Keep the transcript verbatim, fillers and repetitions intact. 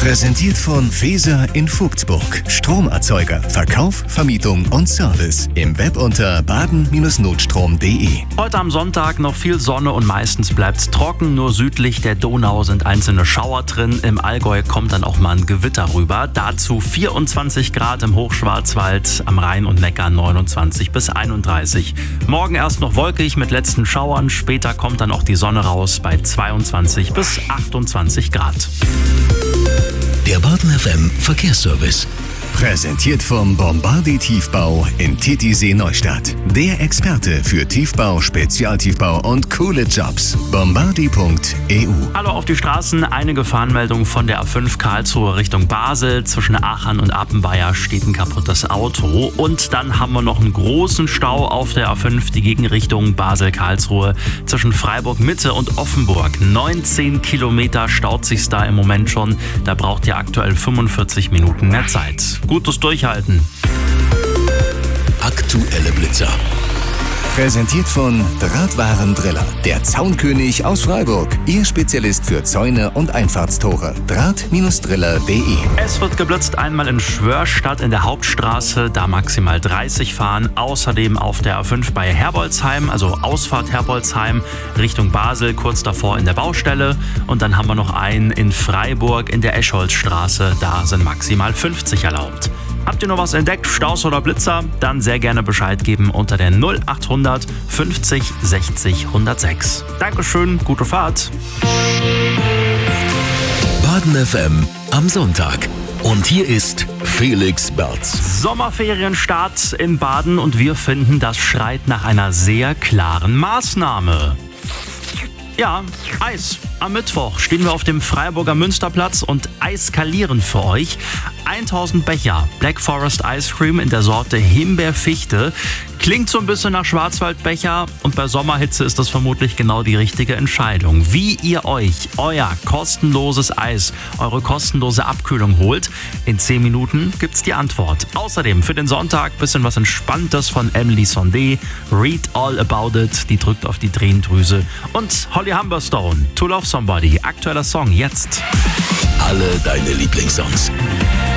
Präsentiert von Feser in Vogtsburg. Stromerzeuger, Verkauf, Vermietung und Service. Im Web unter baden Bindestrich notstrom punkt de. Heute am Sonntag noch viel Sonne und meistens bleibt's trocken. Nur südlich der Donau sind einzelne Schauer drin. Im Allgäu kommt dann auch mal ein Gewitter rüber. Dazu vierundzwanzig Grad im Hochschwarzwald, am Rhein und Neckar neunundzwanzig bis einunddreißig. Morgen erst noch wolkig mit letzten Schauern. Später kommt dann auch die Sonne raus bei zweiundzwanzig bis achtundzwanzig Grad. Der Baden F M Verkehrsservice. Präsentiert vom Bombardier Tiefbau in Titisee Neustadt. Der Experte für Tiefbau, Spezialtiefbau und coole Jobs. bombardier punkt e u. Hallo auf die Straßen. Eine Gefahrenmeldung von der A fünf Karlsruhe Richtung Basel. Zwischen Aachen und Appenweier steht ein kaputtes Auto. Und dann haben wir noch einen großen Stau auf der A fünf, die Gegenrichtung Basel-Karlsruhe. Zwischen Freiburg Mitte und Offenburg. neunzehn Kilometer staut sich's da im Moment schon. Da braucht ihr aktuell fünfundvierzig Minuten mehr Zeit. Gutes Durchhalten. Aktuelle Blitzer. Präsentiert von Drahtwarendriller. Der Zaunkönig aus Freiburg. Ihr Spezialist für Zäune und Einfahrtstore. draht Driller punkt de. Es wird geblitzt einmal in Schwörstadt in der Hauptstraße, da maximal dreißig fahren. Außerdem auf der A fünf bei Herbolzheim, also Ausfahrt Herbolzheim Richtung Basel, kurz davor in der Baustelle. Und dann haben wir noch einen in Freiburg in der Escholzstraße, da sind maximal fünfzig erlaubt. Habt ihr noch was entdeckt, Staus oder Blitzer? Dann sehr gerne Bescheid geben unter der null achthundert fünfzig sechzig hundertsechs. Dankeschön, gute Fahrt. Baden F M am Sonntag. Und hier ist Felix Berz. Sommerferienstart in Baden und wir finden, das schreit nach einer sehr klaren Maßnahme. Ja, Eis. Am Mittwoch stehen wir auf dem Freiburger Münsterplatz und eiskalieren für euch. tausend Becher Black Forest Ice Cream in der Sorte Himbeerfichte. Klingt so ein bisschen nach Schwarzwaldbecher und bei Sommerhitze ist das vermutlich genau die richtige Entscheidung. Wie ihr euch euer kostenloses Eis, eure kostenlose Abkühlung holt, in zehn Minuten gibt's die Antwort. Außerdem für den Sonntag bisschen was Entspanntes von Emily Sondé. Read All About It, die drückt auf die Tränendrüse. Und Holly Humberstone, To Love Somebody, aktueller Song jetzt. Alle deine Lieblingssongs.